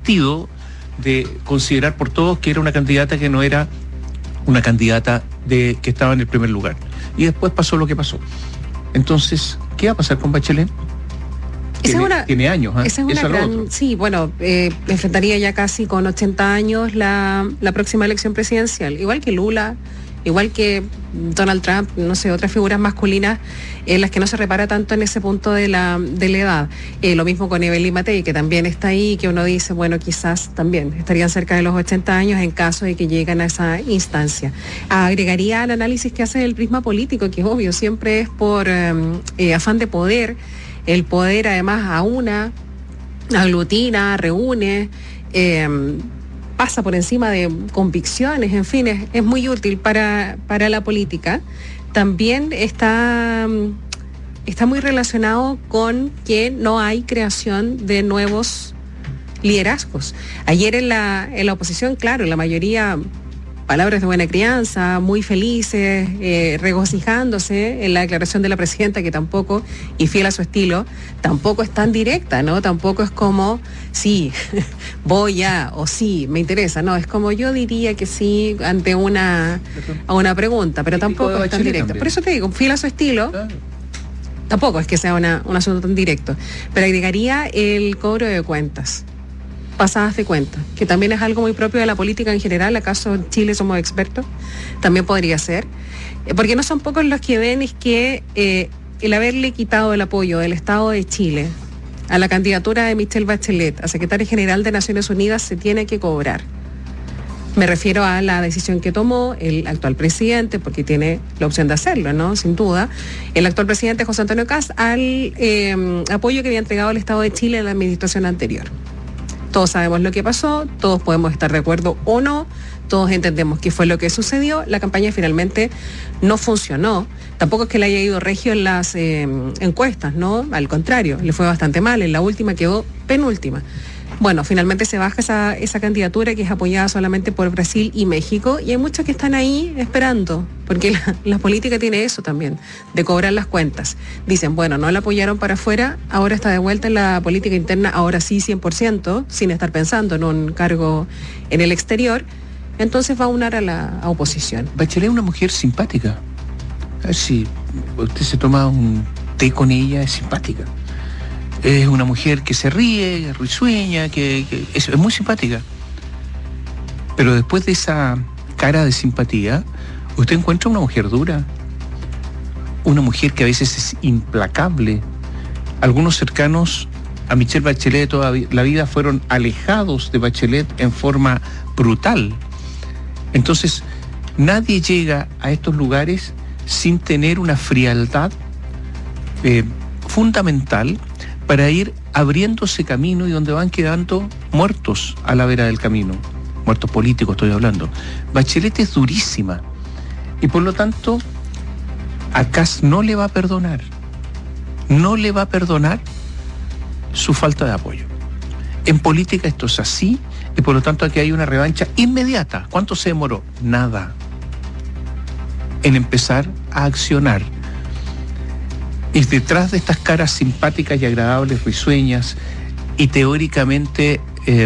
sentido de considerar por todos que era una candidata que no era una candidata que estaba en el primer lugar. Y después pasó lo que pasó. Entonces, ¿qué va a pasar con Bachelet? Tiene años, ¿eh? Esa es una gran, sí, bueno, enfrentaría ya casi con 80 años la próxima elección presidencial, igual que Lula, igual que Donald Trump, no sé, otras figuras masculinas en las que no se repara tanto en ese punto de la edad. Lo mismo con Evelyn Matei, que también está ahí, que uno dice, bueno, quizás también estarían cerca de los 80 años en caso de que lleguen a esa instancia. Agregaría al análisis que hace el prisma político, que es obvio, siempre es por afán de poder. El poder además aglutina, reúne, pasa por encima de convicciones, en fin, es muy útil para la política. También está muy relacionado con que no hay creación de nuevos liderazgos. Ayer en la oposición, claro, la mayoría, palabras de buena crianza, muy felices, regocijándose en la declaración de la presidenta, que tampoco, y fiel a su estilo, tampoco es tan directa, ¿no? Tampoco es como, sí, voy a, o sí, me interesa, no, es como yo diría que sí ante a una pregunta, pero tampoco es tan directa. También. Por eso te digo, fiel a su estilo, claro. Tampoco es que sea un asunto tan directo, pero agregaría el cobro de cuentas. Pasadas de cuenta, que también es algo muy propio de la política en general. ¿Acaso en Chile somos expertos? También podría ser, porque no son pocos los que ven es que el haberle quitado el apoyo del Estado de Chile a la candidatura de Michelle Bachelet a secretaria general de Naciones Unidas se tiene que cobrar. Me refiero a la decisión que tomó el actual presidente, porque tiene la opción de hacerlo, ¿no? Sin duda. El actual presidente José Antonio Kast al apoyo que había entregado el Estado de Chile en la administración anterior. Todos sabemos lo que pasó, todos podemos estar de acuerdo o no, todos entendemos qué fue lo que sucedió. La campaña finalmente no funcionó. Tampoco es que le haya ido regio en las encuestas, ¿no? Al contrario, le fue bastante mal. En la última quedó penúltima. Bueno, finalmente se baja esa candidatura que es apoyada solamente por Brasil y México, y hay muchos que están ahí esperando, porque la política tiene eso también, de cobrar las cuentas. Dicen, bueno, no la apoyaron para afuera, ahora está de vuelta en la política interna, ahora sí 100%, sin estar pensando en un cargo en el exterior, entonces va a unar a la oposición. Bachelet es una mujer simpática. A ver si usted se toma un té con ella, es simpática. Es una mujer que se ríe, risueña, que es muy simpática. Pero después de esa cara de simpatía, usted encuentra una mujer dura. Una mujer que a veces es implacable. Algunos cercanos a Michelle Bachelet toda la vida fueron alejados de Bachelet en forma brutal. Entonces, nadie llega a estos lugares sin tener una frialdad fundamental para ir abriéndose camino y donde van quedando muertos a la vera del camino. Muertos políticos estoy hablando. Bachelet es durísima y por lo tanto a Kast no le va a perdonar. No le va a perdonar su falta de apoyo. En política esto es así y por lo tanto aquí hay una revancha inmediata. ¿Cuánto se demoró? Nada. En empezar a accionar. Y detrás de estas caras simpáticas y agradables, risueñas, y teóricamente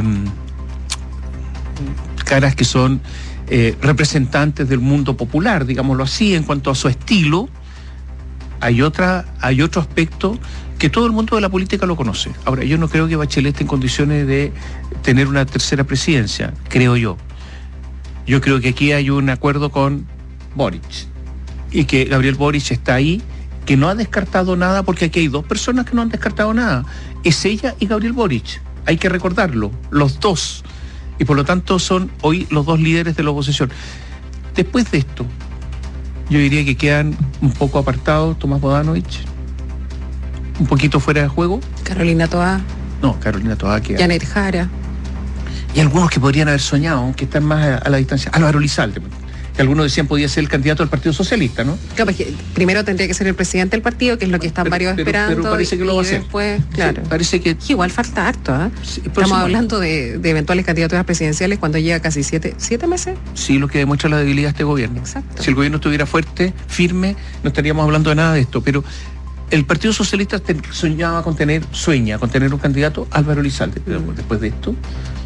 caras que son representantes del mundo popular, digámoslo así, en cuanto a su estilo, hay otro aspecto que todo el mundo de la política lo conoce. Ahora, yo no creo que Bachelet esté en condiciones de tener una tercera presidencia, creo yo. Yo creo que aquí hay un acuerdo con Boric, y que Gabriel Boric está ahí, que no ha descartado nada, porque aquí hay dos personas que no han descartado nada. Es ella y Gabriel Boric. Hay que recordarlo, los dos. Y por lo tanto son hoy los dos líderes de la oposición. Después de esto, yo diría que quedan un poco apartados Tomás Bodanovich, un poquito fuera de juego. Carolina Toá. No, Carolina Toá queda. Janet Jara. Y algunos que podrían haber soñado, aunque están más a la distancia. Álvaro Elizalde, que algunos decían podía ser el candidato del Partido Socialista, ¿no? Claro, porque primero tendría que ser el presidente del partido, que es lo que están varios esperando. Pero parece que lo va a hacer. Después, claro. Sí, parece que igual falta harto, ¿eh? Sí, estamos hablando de eventuales candidaturas presidenciales cuando llega casi 7 meses. Sí, lo que demuestra la debilidad de este gobierno. Exacto. Si el gobierno estuviera fuerte, firme, no estaríamos hablando de nada de esto. Pero el Partido Socialista sueña con tener un candidato, Álvaro Elizalde. Pero después de esto,